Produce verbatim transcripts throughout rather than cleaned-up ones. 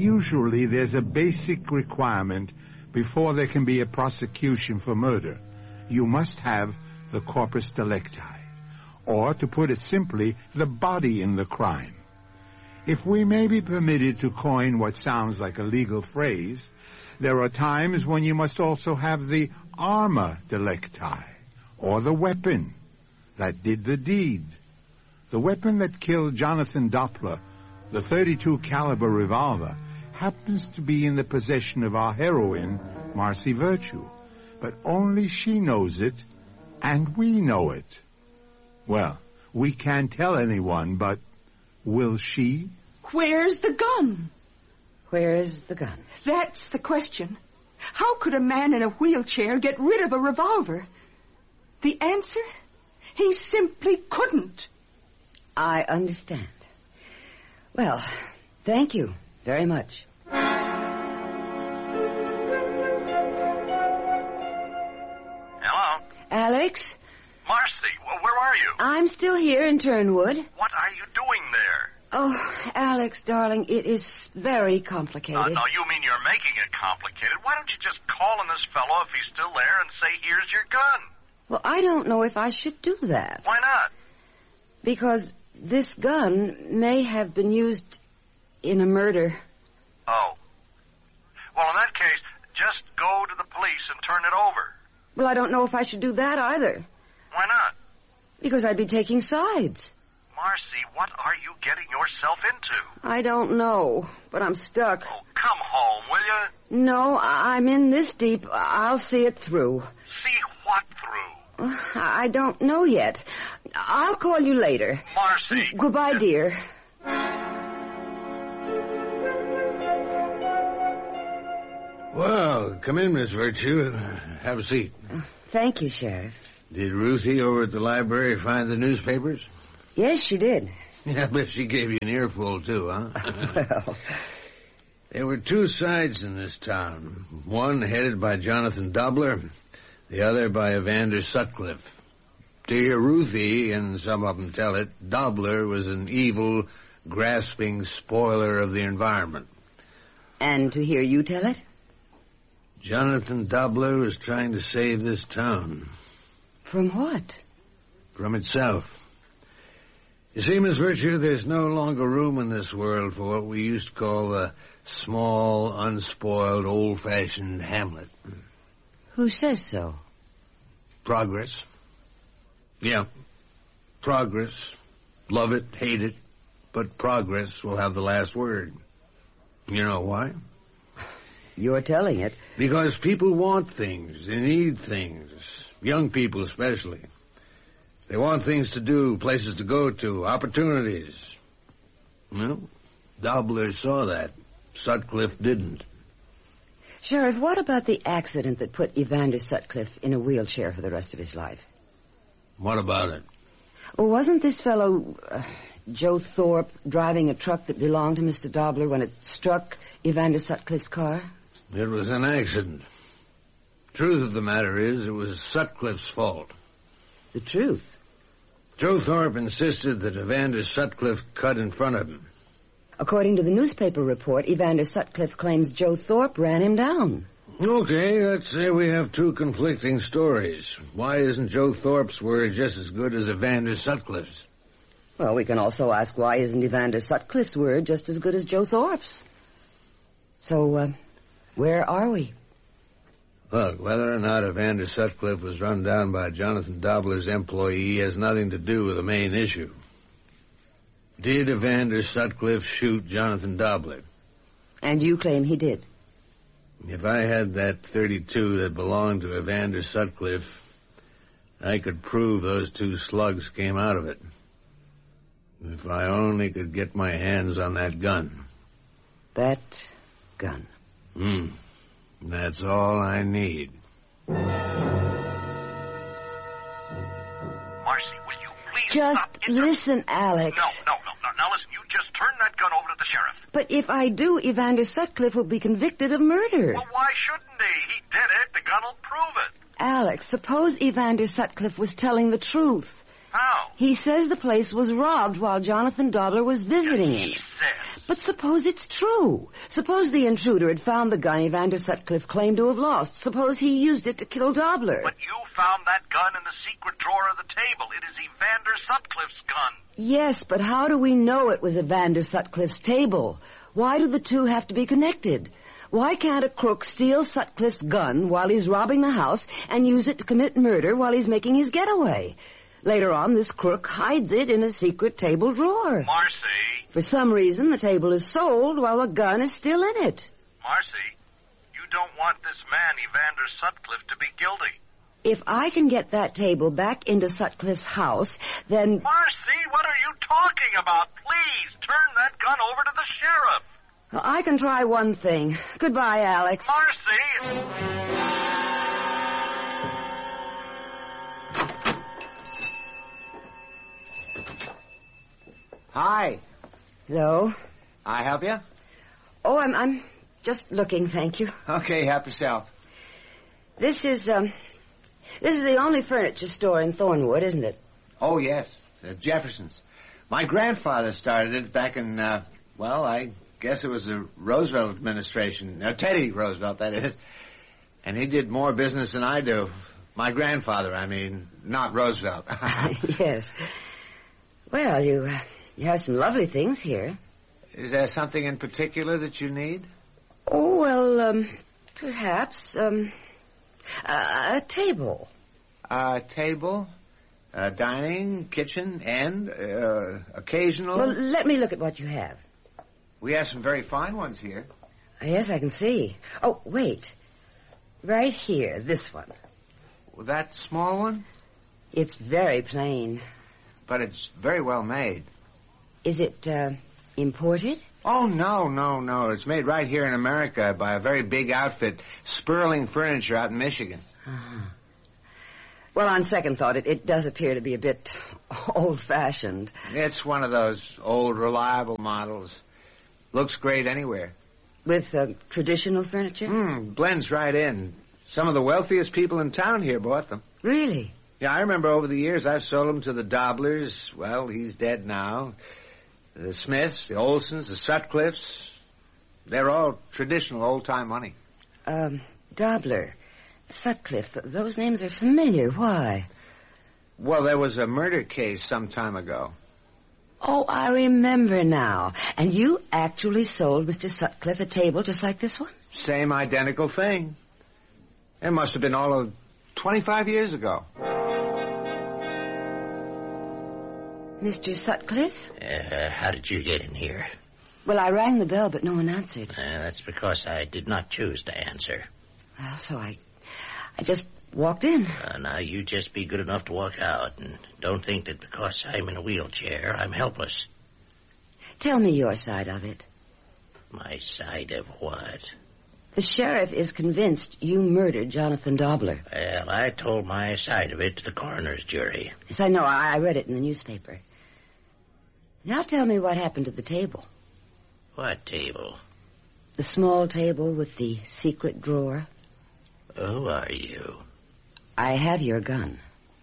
usually there's a basic requirement before there can be a prosecution for murder. You must have the corpus delicti, or, to put it simply, the body in the crime. If we may be permitted to coin what sounds like a legal phrase, there are times when you must also have the arma delicti, or the weapon that did the deed. The weapon that killed Jonathan Doppler, the thirty-two caliber revolver, happens to be in the possession of our heroine, Marcy Virtue. But only she knows it, and we know it. Well, we can't tell anyone, but will she? Where's the gun? Where's the gun? That's the question. How could a man in a wheelchair get rid of a revolver? The answer? He simply couldn't. I understand. Well, thank you very much. Hello? Alex? Marcy, where are you? I'm still here in Turnwood. What are you doing there? Oh, Alex, darling, it is very complicated. Uh, no, you mean you're making it complicated. Why don't you just call on this fellow if he's still there and say, here's your gun? Well, I don't know if I should do that. Why not? Because this gun may have been used in a murder. Oh. Well, in that case, just go to the police and turn it over. Well, I don't know if I should do that either. Why not? Because I'd be taking sides. Marcy, what are you getting yourself into? I don't know, but I'm stuck. Oh, come home, will you? No, I'm in this deep. I'll see it through. See what through? I don't know yet. I'll call you later. Marcy. Goodbye, dear. Well, come in, Miss Virtue. Have a seat. Uh, thank you, Sheriff. Did Ruthie over at the library find the newspapers? Yes, she did. Yeah, I bet she gave you an earful, too, huh? Well... There were two sides in this town. One headed by Jonathan Doppler, the other by Evander Sutcliffe. To hear Ruthie, and some of them tell it, Doppler was an evil, grasping spoiler of the environment. And to hear you tell it? Jonathan Doppler was trying to save this town. From what? From itself. You see, Miss Virtue, there's no longer room in this world for what we used to call the small, unspoiled, old-fashioned hamlet. Who says so? Progress. Yeah, progress. Love it, hate it, but progress will have the last word. You know why? You're telling it. Because people want things. They need things. Young people especially. They want things to do, places to go to, opportunities. Well, Doppler saw that. Sutcliffe didn't. Sheriff, what about the accident that put Evander Sutcliffe in a wheelchair for the rest of his life? What about it? Well, wasn't this fellow, uh, Joe Thorpe, driving a truck that belonged to Mister Doppler when it struck Evander Sutcliffe's car? It was an accident. Truth of the matter is, it was Sutcliffe's fault. The truth? Joe Thorpe insisted that Evander Sutcliffe cut in front of him. According to the newspaper report, Evander Sutcliffe claims Joe Thorpe ran him down. Okay, let's say we have two conflicting stories. Why isn't Joe Thorpe's word just as good as Evander Sutcliffe's? Well, we can also ask why isn't Evander Sutcliffe's word just as good as Joe Thorpe's? So, uh, where are we? Look, whether or not Evander Sutcliffe was run down by Jonathan Doppler's employee has nothing to do with the main issue. Did Evander Sutcliffe shoot Jonathan Doppler? And you claim he did? If I had that thirty-two that belonged to Evander Sutcliffe, I could prove those two slugs came out of it. If I only could get my hands on that gun. That gun? Hmm. That's all I need. Marcy, will you please Just stop inter- listen, Alex. No, no, no, no. Now listen, you just turn that gun over to the sheriff. But if I do, Evander Sutcliffe will be convicted of murder. Well, why shouldn't he? He did it. The gun will prove it. Alex, suppose Evander Sutcliffe was telling the truth. How? He says the place was robbed while Jonathan Dobler was visiting him. He says. But suppose it's true. Suppose the intruder had found the gun Evander Sutcliffe claimed to have lost. Suppose he used it to kill Dobler. But you found that gun in the secret drawer of the table. It is Evander Sutcliffe's gun. Yes, but how do we know it was Evander Sutcliffe's table? Why do the two have to be connected? Why can't a crook steal Sutcliffe's gun while he's robbing the house and use it to commit murder while he's making his getaway? Later on, this crook hides it in a secret table drawer. Marcy. For some reason, the table is sold while the gun is still in it. Marcy, you don't want this man, Evander Sutcliffe, to be guilty. If I can get that table back into Sutcliffe's house, then... Marcy, what are you talking about? Please, turn that gun over to the sheriff. I can try one thing. Goodbye, Alex. Marcy! Hi. Hello? I help you? Oh, I'm I'm just looking, thank you. Okay, help yourself. This is, um... This is the only furniture store in Thornwood, isn't it? Oh, yes. Uh, Jefferson's. My grandfather started it back in, uh, well, I guess it was the Roosevelt administration. Uh, Teddy Roosevelt, that is. And he did more business than I do. My grandfather, I mean, not Roosevelt. Yes. Well, you, uh, you have some lovely things here. Is there something in particular that you need? Oh, well, um, perhaps, um, uh, a table. A table, a dining, kitchen, and uh, occasional... Well, let me look at what you have. We have some very fine ones here. Yes, I can see. Oh, wait. Right here, this one. Well, that small one? It's very plain. But it's very well made. Is it, uh, imported? Oh, no, no, no. It's made right here in America by a very big outfit, Sperling Furniture out in Michigan. Uh-huh. Well, on second thought, it, it does appear to be a bit old-fashioned. It's one of those old, reliable models. Looks great anywhere. With uh, traditional furniture? Mm, blends right in. Some of the wealthiest people in town here bought them. Really? Yeah, I remember over the years I've sold them to the Doblers. Well, he's dead now. The Smiths, the Olsons, the Sutcliffes. They're all traditional old-time money. Um, Dobler, Sutcliffe, th- those names are familiar. Why? Well, there was a murder case some time ago. Oh, I remember now. And you actually sold Mister Sutcliffe a table just like this one? Same identical thing. It must have been all of twenty-five years ago. Mister Sutcliffe? Uh, how did you get in here? Well, I rang the bell, but no one answered. Uh, that's because I did not choose to answer. Well, so I... I just walked in. Uh, now, you just be good enough to walk out, and don't think that because I'm in a wheelchair, I'm helpless. Tell me your side of it. My side of what? The sheriff is convinced you murdered Jonathan Dobler. Well, I told my side of it to the coroner's jury. Yes, I know. I, I read it in the newspaper. Now tell me what happened to the table. What table? The small table with the secret drawer. Who are you? I have your gun.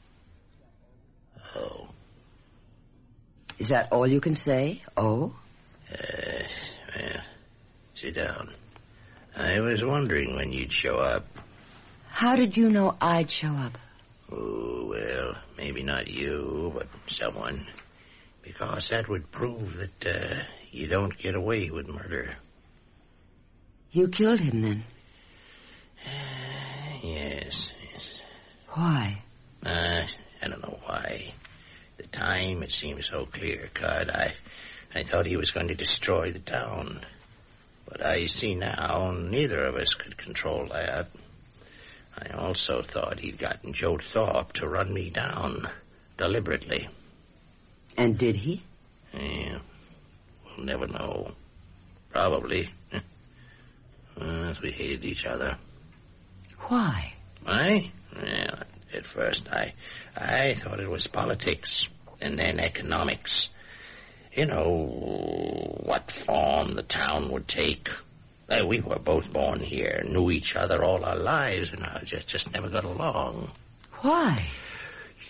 Oh. Is that all you can say? Oh? Uh, well, sit down. I was wondering when you'd show up. How did you know I'd show up? Oh, well, maybe not you, but someone. Because that would prove that uh, you don't get away with murder. You killed him, then? Yes, yes. Why? Uh, I don't know why. At the time, it seemed so clear-cut. I, I thought he was going to destroy the town. But I see now neither of us could control that. I also thought he'd gotten Joe Thorpe to run me down, deliberately. And did he? Yeah, we'll never know. Probably. uh, we hated each other. Why? I? Well, at first I, I thought it was politics, and then economics. You know, what form the town would take. Uh, we were both born here, knew each other all our lives, and I just, just never got along. Why?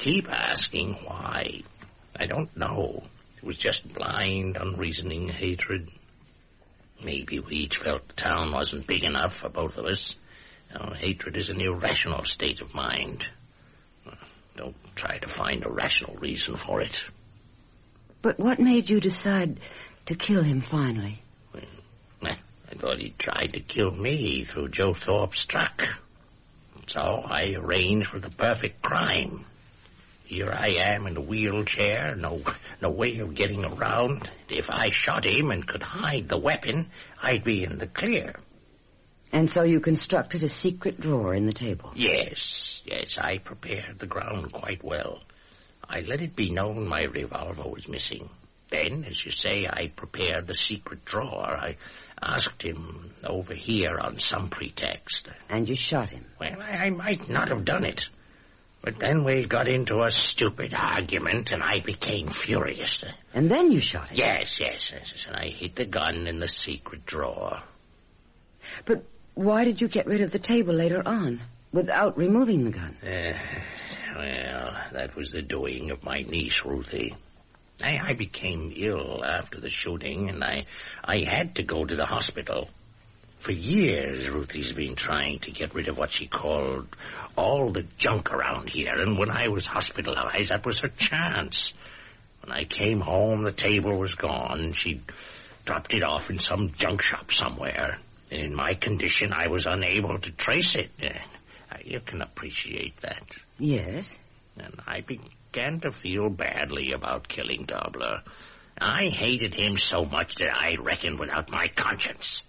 keep asking why. I don't know. It was just blind, unreasoning hatred. Maybe we each felt the town wasn't big enough for both of us. Now, hatred is an irrational state of mind. Don't try to find a rational reason for it. But what made you decide to kill him finally? Well, I thought he tried to kill me through Joe Thorpe's truck. So I arranged for the perfect crime. Here I am in a wheelchair, no no way of getting around. If I shot him and could hide the weapon, I'd be in the clear. And so you constructed a secret drawer in the table? Yes, yes, I prepared the ground quite well. I let it be known my revolver was missing. Then, as you say, I prepared the secret drawer. I asked him over here on some pretext. And you shot him? Well, I, I might not have done it. But then we got into a stupid argument, and I became furious. And then you shot him? Yes, yes, yes, and I hid the gun in the secret drawer. But why did you get rid of the table later on, without removing the gun? Uh, well, that was the doing of my niece, Ruthie. I, I became ill after the shooting, and I, I had to go to the hospital. For years, Ruthie's been trying to get rid of what she called all the junk around here, and when I was hospitalized, that was her chance. When I came home, the table was gone. She'd dropped it off in some junk shop somewhere. And in my condition, I was unable to trace it. Uh, you can appreciate that. Yes. And I began to feel badly about killing Dobler. I hated him so much that I reckoned without my conscience.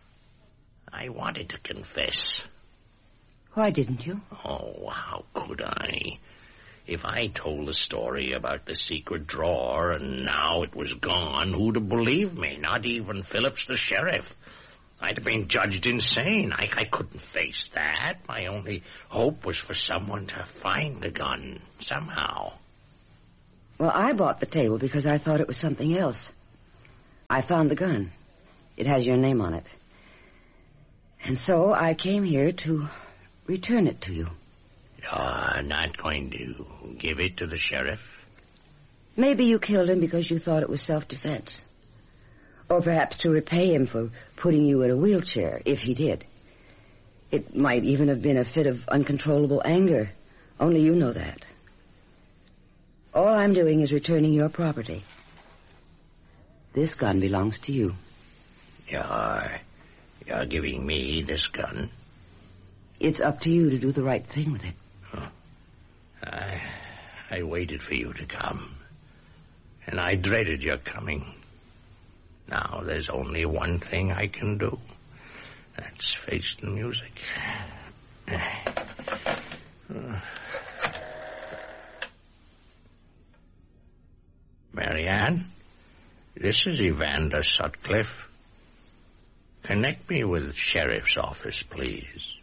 I wanted to confess. Why didn't you? Oh, how could I? If I told the story about the secret drawer and now it was gone, who'd have believed me? Not even Phillips the sheriff. I'd have been judged insane. I, I couldn't face that. My only hope was for someone to find the gun, somehow. Well, I bought the table because I thought it was something else. I found the gun. It has your name on it. And so I came here to return it to you. You're not going to give it to the sheriff? Maybe you killed him because you thought it was self-defense. Or perhaps to repay him for putting you in a wheelchair, if he did. It might even have been a fit of uncontrollable anger. Only you know that. All I'm doing is returning your property. This gun belongs to you. You're... You're giving me this gun? It's up to you to do the right thing with it. Huh. I... I waited for you to come. And I dreaded your coming. Now there's only one thing I can do. That's face the music. Marianne, this is Evander Sutcliffe. Connect me with the sheriff's office, please.